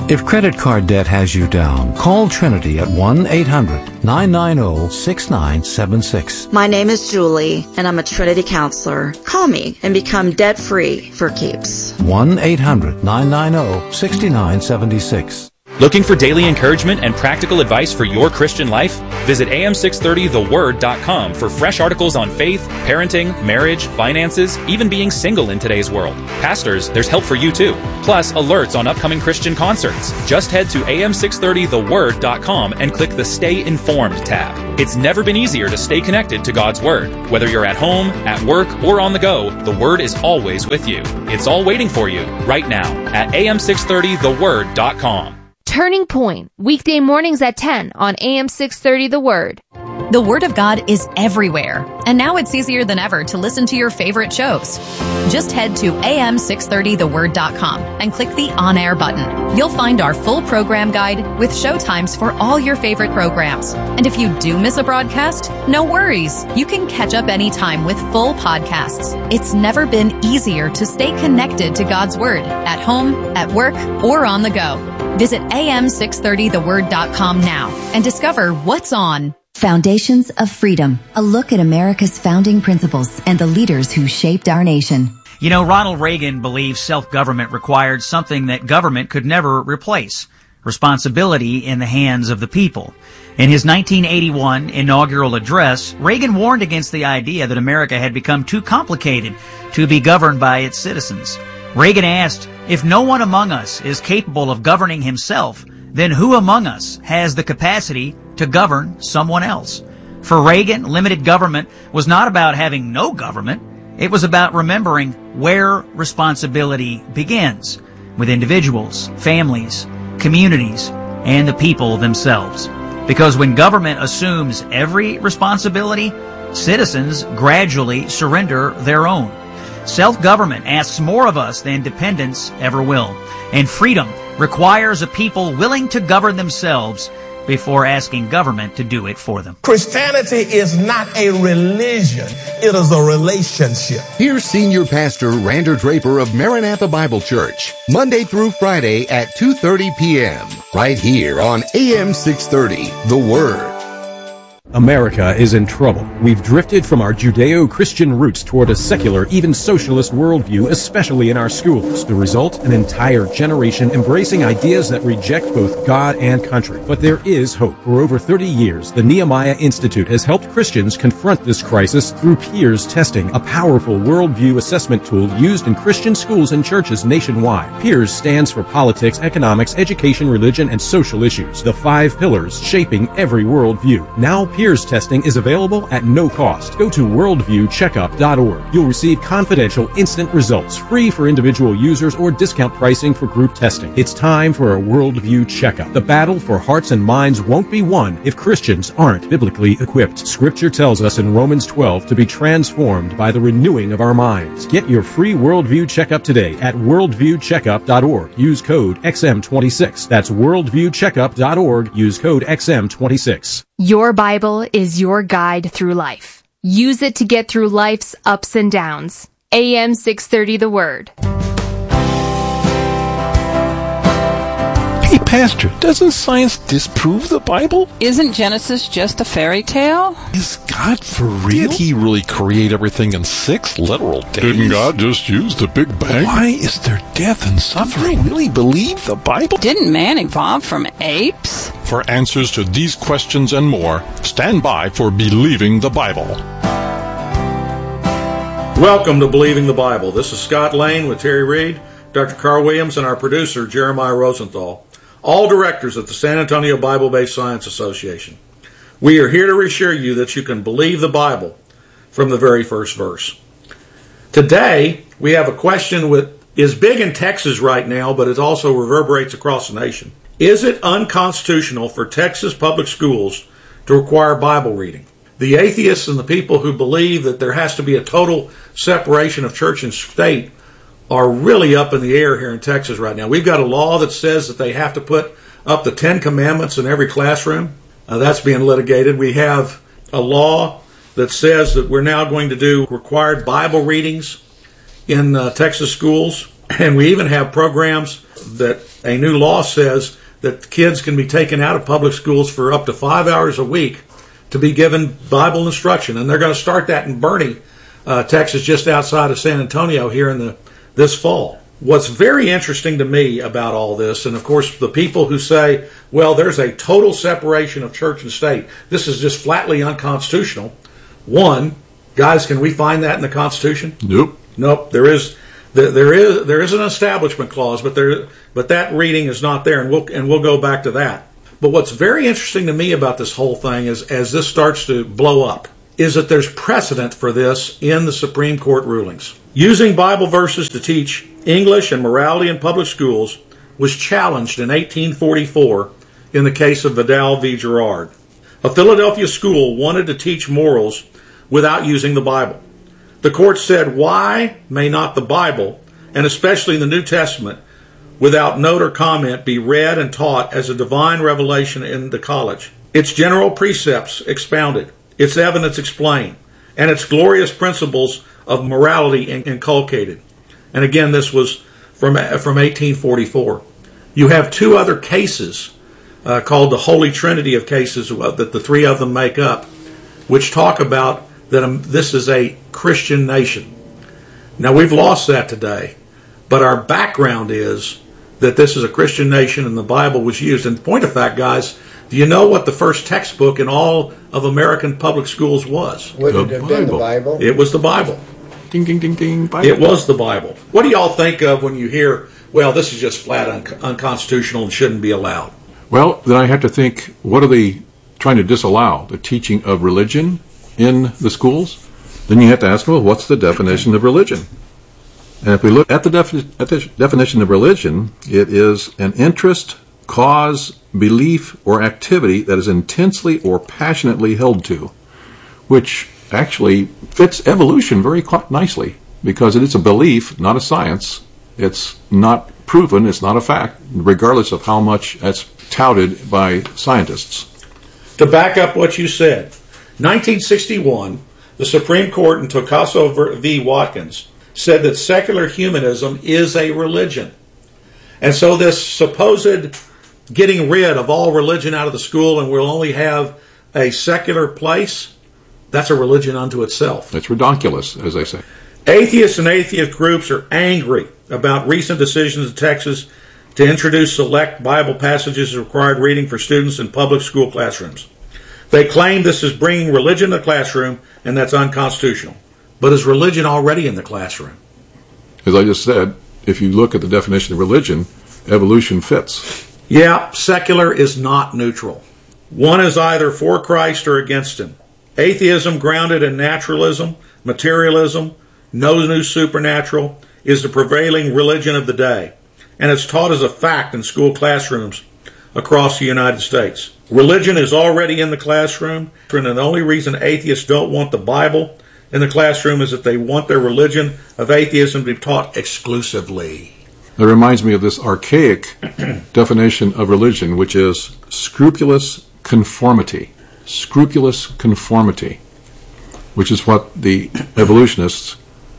If credit card debt has you down, call Trinity at one eight hundred nine nine zero six nine seven six. My name is Julie, and I'm a Trinity counselor. Call me and become debt-free for keeps. one eight hundred nine nine zero six nine seven six. Looking for daily encouragement and practical advice for your Christian life? Visit A M six thirty the word dot com for fresh articles on faith, parenting, marriage, finances, even being single in today's world. Pastors, there's help for you too. Plus, alerts on upcoming Christian concerts. Just head to A M six thirty the word dot com and click the Stay Informed tab. It's never been easier to stay connected to God's Word. Whether you're at home, at work, or on the go, the Word is always with you. It's all waiting for you right now at A M six thirty the word dot com. Turning Point, weekday mornings at ten on A M six thirty The Word. The Word of God is everywhere, and now it's easier than ever to listen to your favorite shows. Just head to A M six thirty the word dot com and click the On Air button. You'll find our full program guide with show times for all your favorite programs. And if you do miss a broadcast, no worries. You can catch up anytime with full podcasts. It's never been easier to stay connected to God's Word at home, at work, or on the go. Visit A M six thirty the word dot com now and discover what's on. Foundations of Freedom, a look at America's founding principles and the leaders who shaped our nation. You know, Ronald Reagan believed self-government required something that government could never replace: responsibility in the hands of the people. In his nineteen eighty-one inaugural address, Reagan warned against the idea that America had become too complicated to be governed by its citizens. Reagan asked, if no one among us is capable of governing himself, then who among us has the capacity to govern someone else? For Reagan, limited government was not about having no government. It was about remembering where responsibility begins, with individuals, families, communities, and the people themselves. Because when government assumes every responsibility, citizens gradually surrender their own. Self-government asks more of us than dependence ever will. And freedom requires a people willing to govern themselves before asking government to do it for them. Christianity is not a religion. It is a relationship. Here's Senior Pastor Rander Draper of Maranatha Bible Church, Monday through Friday at two thirty p.m. right here on A M six thirty, The Word. America is in trouble. We've drifted from our Judeo-Christian roots toward a secular, even socialist worldview, especially in our schools. The result, an entire generation embracing ideas that reject both God and country. But there is hope. For over thirty years, the Nehemiah Institute has helped Christians confront this crisis through peers testing, a powerful worldview assessment tool used in Christian schools and churches nationwide. Peers stands for politics, economics, education, religion, and social issues. The five pillars shaping every worldview. Now, Peers testing is available at no cost. Go to worldview checkup dot org. You'll receive confidential instant results, free for individual users or discount pricing for group testing. It's time for a worldview checkup. The battle for hearts and minds won't be won if Christians aren't biblically equipped. Scripture tells us in Romans twelve to be transformed by the renewing of our minds. Get your free worldview checkup today at worldview checkup dot org. Use code X M twenty-six. That's worldview checkup dot org. Use code X M twenty-six. Your Bible is your guide through life. Use it to get through life's ups and downs. A M six thirty The Word. Hey, Pastor, doesn't science disprove the Bible? Isn't Genesis just a fairy tale? Is God for real? Did he really create everything in six literal days? Didn't God just use the Big Bang? Why is there death and suffering? Do you really believe the Bible? Didn't man evolve from apes? For answers to these questions and more, stand by for Believing the Bible. Welcome to Believing the Bible. This is Scott Lane with Terry Reed, Doctor Carl Williams, and our producer, Jeremiah Rosenthal, all directors of the San Antonio Bible-Based Science Association. We are here to reassure you that you can believe the Bible from the very first verse. Today, we have a question that is big in Texas right now, but it also reverberates across the nation. Is it unconstitutional for Texas public schools to require Bible reading? The atheists and the people who believe that there has to be a total separation of church and state are really up in the air here in Texas right now. We've got a law that says that they have to put up the Ten Commandments in every classroom. Uh, that's being litigated. We have a law that says that we're now going to do required Bible readings in uh, Texas schools. And we even have programs that a new law says that kids can be taken out of public schools for up to five hours a week to be given Bible instruction. And they're going to start that in Boerne, uh, Texas, just outside of San Antonio here in the this fall. What's very interesting to me about all this, and of course the people who say, well, there's a total separation of church and state, this is just flatly unconstitutional. One, guys, can we find that in the Constitution? Nope. Nope. There is there, there is there is an establishment clause, but there but that reading is not there, and we'll and we'll go back to that. But what's very interesting to me about this whole thing is, as this starts to blow up, is that there's precedent for this in the Supreme Court rulings. Using Bible verses to teach English and morality in public schools was challenged in eighteen forty-four in the case of Vidal v. Girard. A Philadelphia school wanted to teach morals without using the Bible. The court said, why may not the Bible, and especially the New Testament, without note or comment, be read and taught as a divine revelation in the college? Its general precepts expounded, its evidence explained, and its glorious principles of morality inculcated. And again, this was from from eighteen forty-four. You have two other cases uh, called the Holy Trinity of cases that the three of them make up, which talk about that um, this is a Christian nation. Now, we've lost that today, but our background is that this is a Christian nation and the Bible was used. And point of fact, guys, do you know what the first textbook in all of American public schools was? Would it have been the Bible? It was the Bible. Ding, ding, ding, ding. Bible. It was the Bible. What do y'all think of when you hear, well, this is just flat un- unconstitutional and shouldn't be allowed? Well, then I have to think, what are they trying to disallow? The teaching of religion in the schools? Then you have to ask, well, what's the definition of religion? And if we look at the, defi- at the definition of religion, it is an interest, cause, belief, or activity that is intensely or passionately held to, which actually fits evolution very nicely, because it is a belief, not a science. It's not proven, it's not a fact, regardless of how much that's touted by scientists. To back up what you said, nineteen sixty-one, the Supreme Court in Tocaso v. Watkins said that secular humanism is a religion. And so this supposed getting rid of all religion out of the school and we'll only have a secular place, that's a religion unto itself. It's ridiculous, as I say. Atheists and atheist groups are angry about recent decisions in Texas to introduce select Bible passages as required reading for students in public school classrooms. They claim this is bringing religion to the classroom, and that's unconstitutional. But is religion already in the classroom? As I just said, if you look at the definition of religion, evolution fits. Yeah, secular is not neutral. One is either for Christ or against him. Atheism grounded in naturalism, materialism, no new supernatural, is the prevailing religion of the day, and it's taught as a fact in school classrooms across the United States. Religion is already in the classroom, and the only reason atheists don't want the Bible in the classroom is that they want their religion of atheism to be taught exclusively. That reminds me of this archaic definition of religion, which is scrupulous conformity. Scrupulous conformity, which is what the evolutionists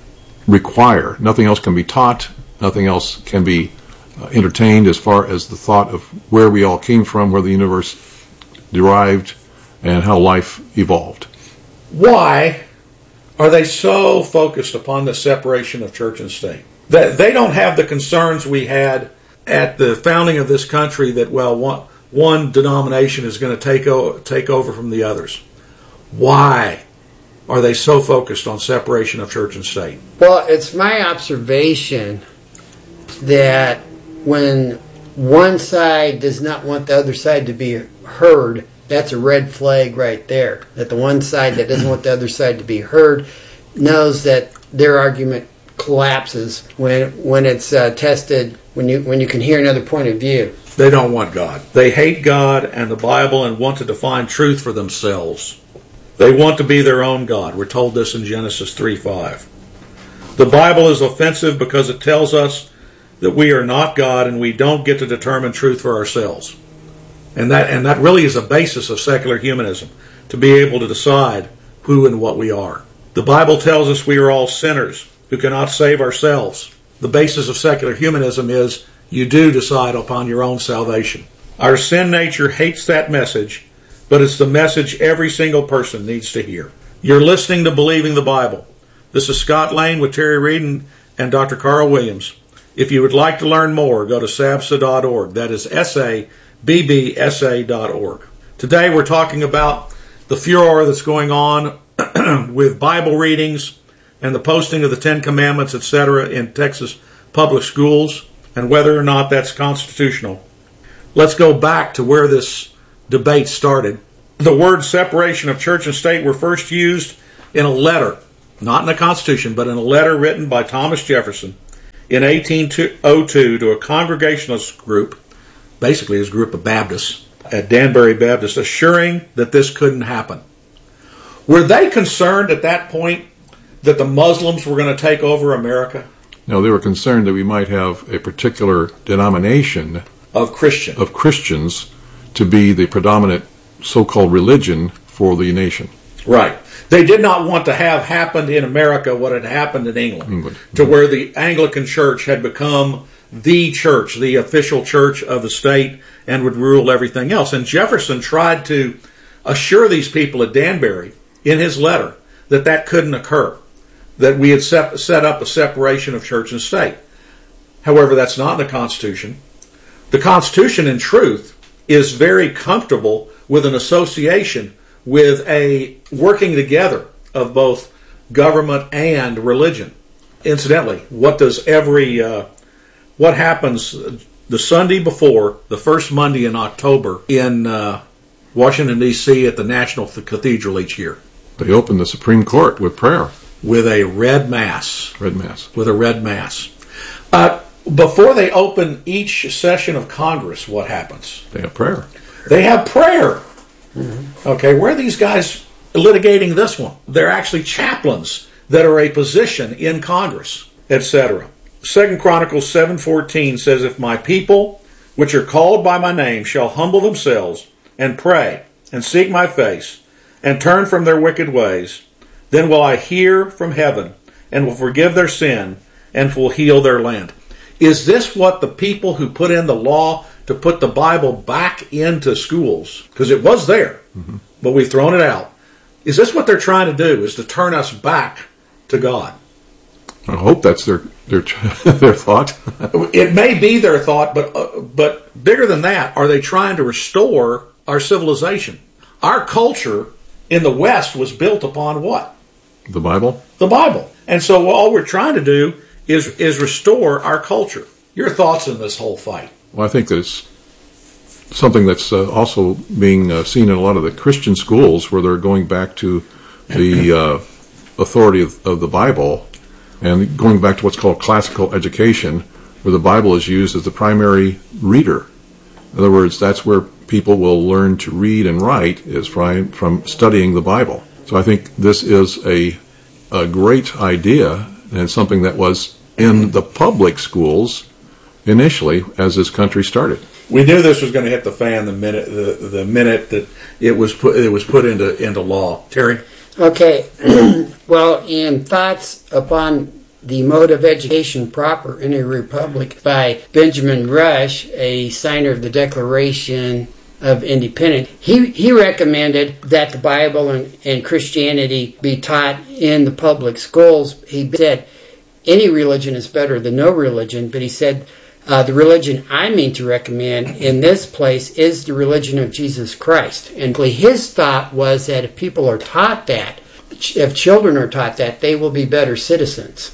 require. Nothing else can be taught, nothing else can be uh, entertained as far as the thought of where we all came from, where the universe derived, and how life evolved. Why are they so focused upon the separation of church and state? That they don't have the concerns we had at the founding of this country that, well, one, one denomination is going to take, o- take over from the others. Why are they so focused on separation of church and state? Well, it's my observation that when one side does not want the other side to be heard, that's a red flag right there. That the one side that doesn't want the other side to be heard knows that their argument collapses when when it's uh, tested, when you when you can hear another point of view. They don't want God. They hate God and the Bible and want to define truth for themselves. They want to be their own God. We're told this in Genesis three five. The Bible is offensive because it tells us that we are not God and we don't get to determine truth for ourselves. And that and that really is a basis of secular humanism, to be able to decide who and what we are. The Bible tells us we are all sinners who cannot save ourselves. The basis of secular humanism is you do decide upon your own salvation. Our sin nature hates that message, but it's the message every single person needs to hear. You're listening to Believing the Bible. This is Scott Lane with Terry Reed and, and Doctor Carl Williams. If you would like to learn more, go to sabsa dot org. That is S A B B S A dot org. Today we're talking about the furor that's going on with Bible readings and the posting of the Ten Commandments, et cetera, in Texas public schools, and whether or not that's constitutional. Let's go back to where this debate started. The word separation of church and state were first used in a letter, not in the Constitution, but in a letter written by Thomas Jefferson in eighteen oh two to a Congregationalist group, basically his group of Baptists at Danbury Baptist, assuring that this couldn't happen. Were they concerned at that point that the Muslims were going to take over America? No, they were concerned that we might have a particular denomination of Christian of Christians to be the predominant so-called religion for the nation. Right. They did not want to have happened in America what had happened in England, England. to where the Anglican Church had become the church, the official church of the state, and would rule everything else. And Jefferson tried to assure these people at Danbury in his letter that that couldn't occur, that we had set, set up a separation of church and state. However, that's not in the Constitution. The Constitution, in truth, is very comfortable with an association, with a working together of both government and religion. Incidentally, what does every uh, what happens the Sunday before the first Monday in October in uh, Washington, D C at the National Cathedral each year? They open the Supreme Court with prayer. With a red mass. Red mass. With a red mass. Uh, before they open each session of Congress, what happens? They have prayer. They have prayer. Mm-hmm. Okay, where are these guys litigating this one? They're actually chaplains that are a position in Congress, et cetera. Second Chronicles seven fourteen says, "If my people, which are called by my name, shall humble themselves and pray and seek my face and turn from their wicked ways, then will I hear from heaven and will forgive their sin and will heal their land." Is this what the people who put in the law to put the Bible back into schools, because it was there, mm-hmm. but we've thrown it out, is this what they're trying to do, is to turn us back to God? I hope that's their their their thought. It may be their thought, but uh, but bigger than that, are they trying to restore our civilization? Our culture in the West was built upon what? The Bible? The Bible. And so all we're trying to do is is restore our culture. Your thoughts on this whole fight? Well, I think that it's something that's uh, also being uh, seen in a lot of the Christian schools, where they're going back to the uh, authority of, of the Bible and going back to what's called classical education, where the Bible is used as the primary reader. In other words, that's where people will learn to read and write, is from, from studying the Bible. So I think this is a, a great idea, and something that was in the public schools initially as this country started. We knew this was going to hit the fan the minute the, the minute that it was put it was put into into law. Terry? Okay. Well, in Thoughts Upon the Mode of Education Proper in a Republic by Benjamin Rush, a signer of the Declaration of Independence, he, he recommended that the Bible and, and Christianity be taught in the public schools. He said any religion is better than no religion, but he said uh, the religion I mean to recommend in this place is the religion of Jesus Christ. And his thought was that if people are taught that, if children are taught that, they will be better citizens.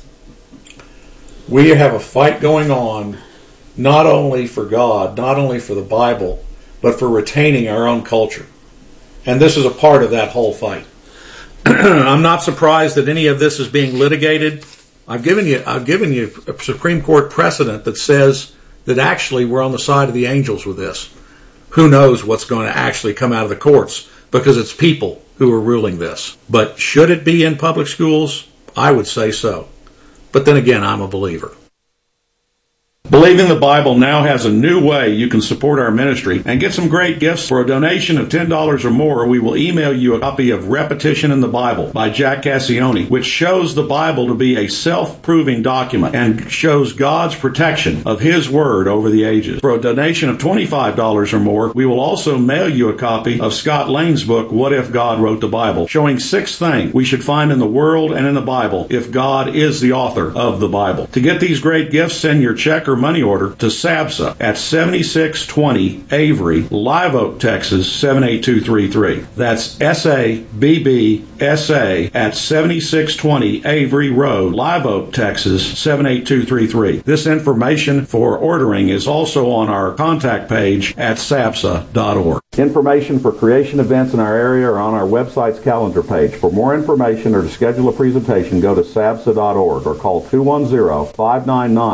We have a fight going on, not only for God, not only for the Bible, but for retaining our own culture. And this is a part of that whole fight. I'm not surprised that any of this is being litigated. I've given you I've given you a Supreme Court precedent that says that actually we're on the side of the angels with this. Who knows what's going to actually come out of the courts, because it's people who are ruling this. But should it be in public schools? I would say so. But then again, I'm a believer. Believing the Bible now has a new way you can support our ministry and get some great gifts. For a donation of ten dollars or more, we will email you a copy of Repetition in the Bible by Jack Cassioni, which shows the Bible to be a self-proving document and shows God's protection of His Word over the ages. For a donation of twenty-five dollars or more, we will also mail you a copy of Scott Lane's book, What If God Wrote the Bible, showing six things we should find in the world and in the Bible if God is the author of the Bible. To get these great gifts, send your check or money order to SABSA at seventy-six twenty Avery, Live Oak, Texas seven eight two three three. That's S A B B S A at seventy-six twenty Avery Road, Live Oak, Texas seven eight two three three. This information for ordering is also on our contact page at sabsa dot org. Information for creation events in our area are on our website's calendar page. For more information or to schedule a presentation, go to sabsa dot org or call two one zero, five nine nine